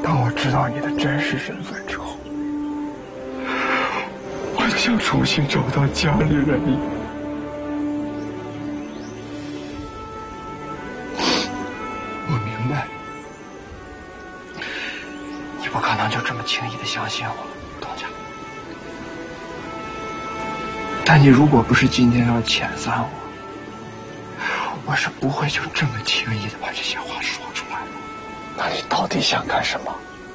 当我知道你的真实身份之后，我就想重新找到家里人一样。我明白，你不可能就这么轻易的相信我，东家。但你如果不是今天要遣散我，我是不会就这么轻易的把这些话说出来的。那你到底想干什么？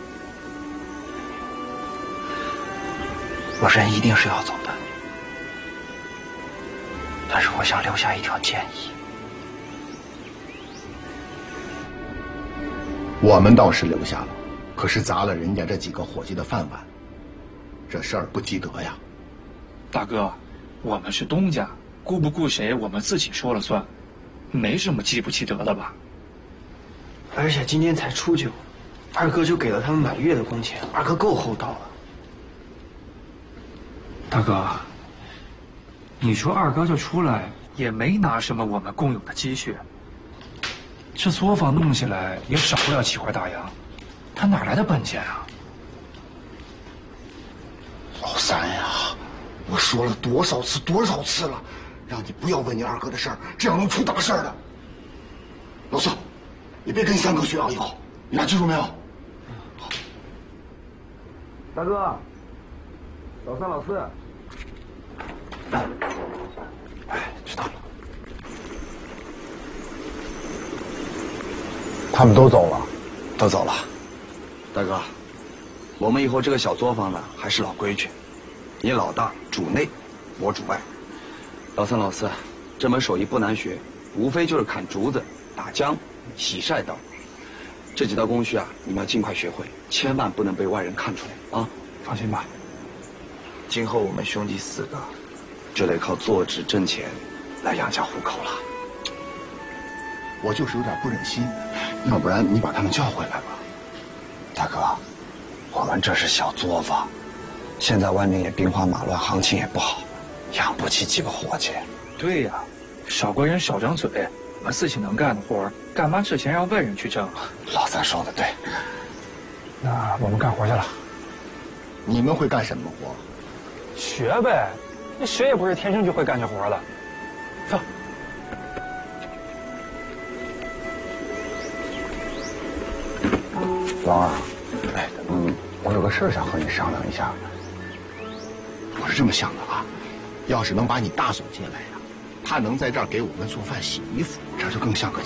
我人一定是要走的，但是我想留下一条建议。 我们倒是留下了，可是砸了人家这几个伙计的饭碗，这事儿不积德呀。 大哥，我们是东家，顾不顾谁我们自己说了算，没什么积不积德的吧？ 而且今天才初9，二哥就给了他们满月的工钱，二哥够厚道了。 大哥，你说二哥这出来也没拿什么我们共有的积蓄，这作坊弄起来也少不了几块大洋，他哪来的本钱啊？ 老三呀，我说了多少次了，让你不要问你二哥的事儿，这样能出大事的。老四，你别跟三哥学啊，以后你俩记住没有？ 大哥，老三、老四。 哎，知道了。他们都走了， 都走了。大哥，我们以后这个小作坊呢，还是老规矩，你老大主内，我主外。老三、老四，这门手艺不难学，无非就是砍竹子、打浆、洗晒刀，这几道工序啊，你们要尽快学会，千万不能被外人看出来啊！ 放心吧， 今后我们兄弟4个，就得靠做纸挣钱来养家糊口了。 我就是有点不忍心，要不然你把他们叫回来吧。 大哥，我们这是小作坊，现在外面也兵荒马乱，行情也不好，养不起几个伙计。 对呀，少个人少张嘴，我们自己能干的活，干嘛之前让外人去挣？ 老三说的对。 那我们干活去了。 你们会干什么活？ 学呗，那谁也不是天生就会干这活的。走。 王啊，我有个事儿想和你商量一下。我是这么想的啊，要是能把你大嫂接来呀，她能在这儿给我们做饭、洗衣服，这就更像个